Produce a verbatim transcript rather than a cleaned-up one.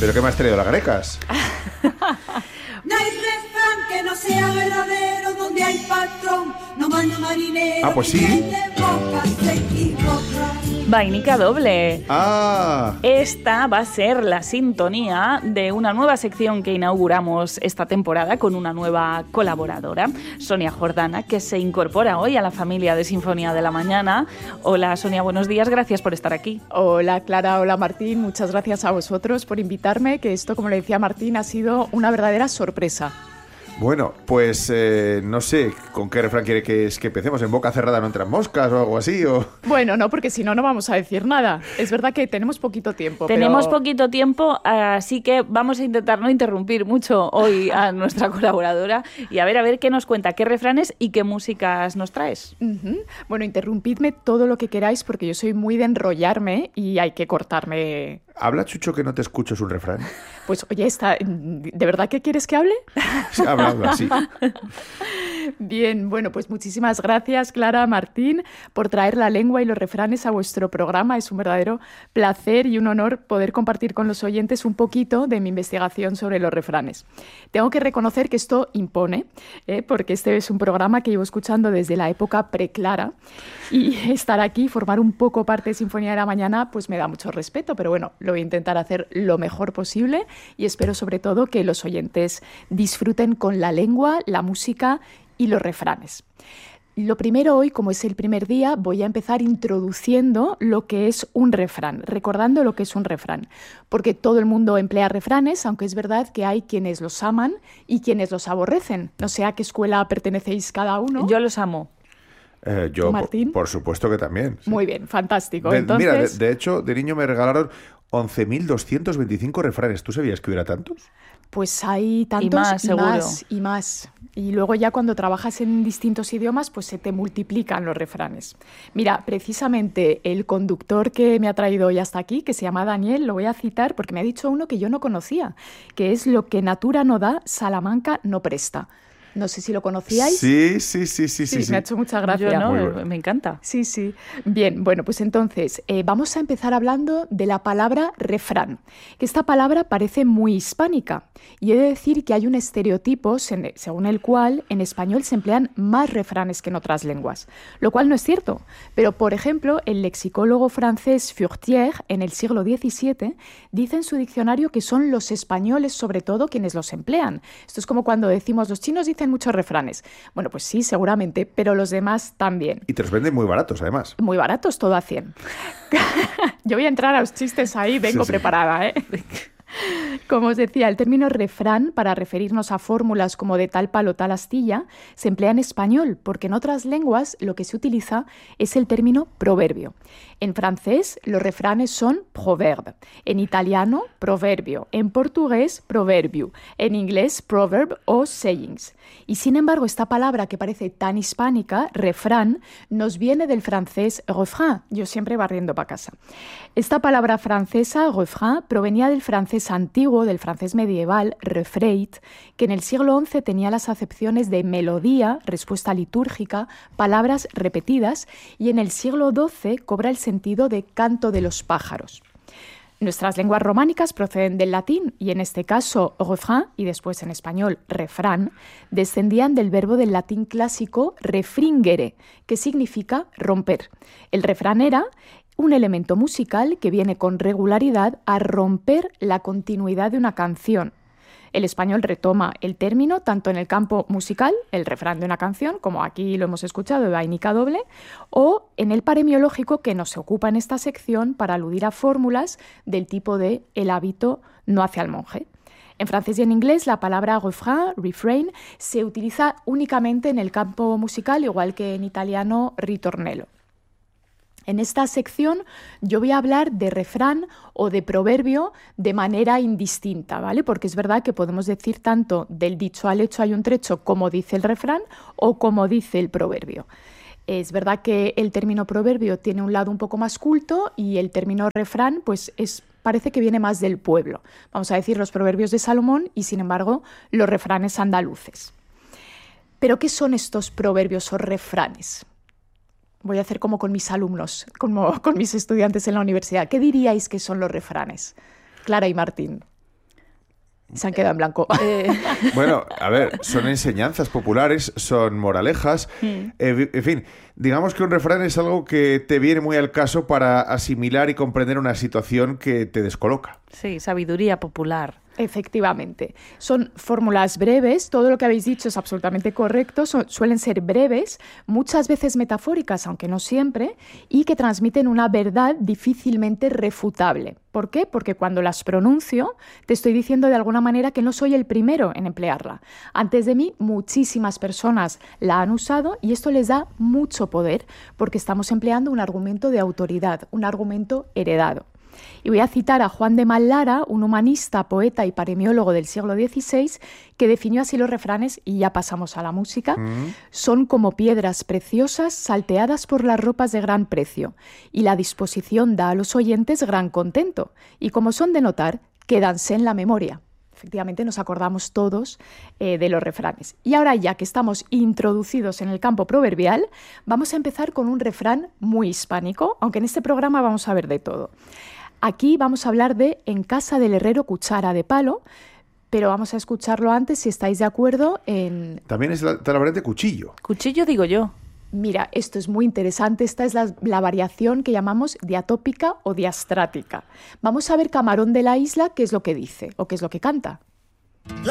¿Pero qué me has traído, las grecas? No hay refrán que no sea verdadero, donde hay patrón, no manda marinero. Ah, pues sí. Quien de boca se equivoca. Vainica doble. Ah, Esta va a ser la sintonía de una nueva sección que inauguramos esta temporada con una nueva colaboradora, Sonia Jordana, que se incorpora hoy a la familia de Sinfonía de la Mañana. Hola Sonia, buenos días, gracias por estar aquí. Hola Clara, hola Martín, muchas gracias a vosotros por invitarme, que esto, como le decía Martín, ha sido una verdadera sorpresa. bueno, pues eh, no sé con qué refrán quiere que, es que empecemos. ¿En boca cerrada no entran moscas o algo así? O... Bueno, no, porque si no, no vamos a decir nada. Es verdad que tenemos poquito tiempo. Tenemos pero... poquito tiempo, así que vamos a intentar no interrumpir mucho hoy a nuestra colaboradora y a ver, a ver qué nos cuenta, qué refranes y qué músicas nos traes. Uh-huh. Bueno, interrumpidme todo lo que queráis, porque yo soy muy de enrollarme y hay que cortarme. ¿Habla Chucho que no te escucho es un refrán? Pues oye, está... ¿de verdad que quieres que hable? Sí, habla, habla, sí. Bien, bueno, pues muchísimas gracias, Clara, Martín, por traer la lengua y los refranes a vuestro programa. Es un verdadero placer y un honor poder compartir con los oyentes un poquito de mi investigación sobre los refranes. Tengo que reconocer que esto impone, ¿eh? Porque este es un programa que llevo escuchando desde la época preclara y estar aquí, formar un poco parte de Sinfonía de la Mañana, pues me da mucho respeto, pero bueno, lo voy a intentar hacer lo mejor posible y espero sobre todo que los oyentes disfruten con la lengua, la música y los refranes. Lo primero hoy, como es el primer día, voy a empezar introduciendo lo que es un refrán, recordando lo que es un refrán, porque todo el mundo emplea refranes, aunque es verdad que hay quienes los aman y quienes los aborrecen. No sé a qué escuela pertenecéis cada uno. Yo los amo. Eh, yo, Martín. por, por supuesto que también. Sí. Muy bien, fantástico. De, Entonces... Mira, de, de hecho, de niño me regalaron once mil doscientos veinticinco refranes. ¿Tú sabías que hubiera tantos? Pues hay tantos Y más, y seguro. más, y más. Y luego ya cuando trabajas en distintos idiomas, pues se te multiplican los refranes. Mira, precisamente el conductor que me ha traído hoy hasta aquí, que se llama Daniel, lo voy a citar porque me ha dicho uno que yo no conocía, que es: lo que natura no da, Salamanca no presta. No sé si lo conocíais. Sí, sí, sí, sí, sí. Sí, sí. me ha hecho mucha gracia. Yo no, Muy bueno. me encanta. Sí, sí. Bien, bueno, pues entonces eh, vamos a empezar hablando de la palabra refrán, que esta palabra parece muy hispánica y he de decir que hay un estereotipo sen- según el cual en español se emplean más refranes que en otras lenguas, lo cual no es cierto. Pero, por ejemplo, el lexicólogo francés Furtière en el siglo diecisiete dice en su diccionario que son los españoles sobre todo quienes los emplean. Esto es como cuando decimos los chinos dicen muchos refranes. Bueno, pues sí, seguramente, pero los demás también. Y te los venden muy baratos, además. Muy baratos, todo a cien. Yo voy a entrar a los chistes ahí, vengo Sí, sí. preparada, ¿eh? Como os decía, el término refrán, para referirnos a fórmulas como de tal palo tal astilla, se emplea en español, porque en otras lenguas lo que se utiliza es el término proverbio. En francés, los refranes son proverbe, en italiano, proverbio, en portugués, proverbio, en inglés, proverb o sayings. Y sin embargo, esta palabra que parece tan hispánica, refrán, nos viene del francés refrain, yo siempre barriendo para casa. Esta palabra francesa, refrain, provenía del francés antiguo, del francés medieval, refreit, que en el siglo once tenía las acepciones de melodía, respuesta litúrgica, palabras repetidas, y en el siglo doce cobra el sentido de canto de los pájaros. Nuestras lenguas románicas proceden del latín y en este caso refrain y después en español refrán descendían del verbo del latín clásico refringere, que significa romper. El refrán era un elemento musical que viene con regularidad a romper la continuidad de una canción. El español retoma el término tanto en el campo musical, el refrán de una canción, como aquí lo hemos escuchado de vainica doble, o en el paremiológico que nos ocupa en esta sección para aludir a fórmulas del tipo de el hábito no hace al monje. En francés y en inglés la palabra refrain, refrain, se utiliza únicamente en el campo musical, igual que en italiano ritornello. En esta sección yo voy a hablar de refrán o de proverbio de manera indistinta, ¿vale? Porque es verdad que podemos decir tanto del dicho al hecho hay un trecho como dice el refrán o como dice el proverbio. Es verdad que el término proverbio tiene un lado un poco más culto y el término refrán pues es, parece que viene más del pueblo. Vamos a decir los proverbios de Salomón y sin embargo los refranes andaluces. ¿Pero qué son estos proverbios o refranes? Voy a hacer como con mis alumnos, como con mis estudiantes en la universidad. ¿Qué diríais que son los refranes? Clara y Martín. Se han quedado en blanco. Eh, Bueno, a ver, son enseñanzas populares, son moralejas. Mm. Eh, en fin, digamos que un refrán es algo que te viene muy al caso para asimilar y comprender una situación que te descoloca. sí, sabiduría popular. Efectivamente. Son fórmulas breves, todo lo que habéis dicho es absolutamente correcto, son- suelen ser breves, muchas veces metafóricas, aunque no siempre, y que transmiten una verdad difícilmente refutable. ¿Por qué? Porque cuando las pronuncio, te estoy diciendo de alguna manera que no soy el primero en emplearla. Antes de mí, muchísimas personas la han usado y esto les da mucho poder, porque estamos empleando un argumento de autoridad, un argumento heredado. Y voy a citar a Juan de Mallara, un humanista, poeta y paremiólogo del siglo dieciséis, que definió así los refranes, y ya pasamos a la música. Son como piedras preciosas salteadas por las ropas de gran precio, y la disposición da a los oyentes gran contento, y como son de notar, quédanse en la memoria. Efectivamente, nos acordamos todos eh, de los refranes. Y ahora, ya que estamos introducidos en el campo proverbial, vamos a empezar con un refrán muy hispánico, aunque en este programa vamos a ver de todo. Aquí vamos a hablar de en casa del herrero cuchara de palo, pero vamos a escucharlo antes, si estáis de acuerdo, en... También es la, la variante cuchillo. Cuchillo digo yo. Mira, esto es muy interesante, esta es la, la variación que llamamos diatópica o diastrática. Vamos a ver Camarón de la Isla qué es lo que dice o qué es lo que canta. La